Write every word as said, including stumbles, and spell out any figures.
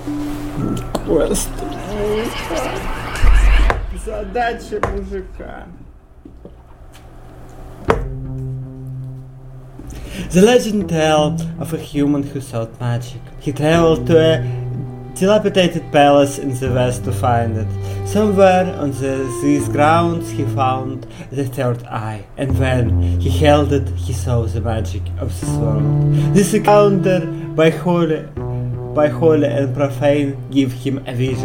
Квест мужика. Задача мужика. The legend tells of a human who sought magic. He traveled to a dilapidated palace in the west to find it. Somewhere on the, these grounds he found the third eye, and when he held it, he saw the magic of this world. This encounter by holy, by holy and profane give him a vision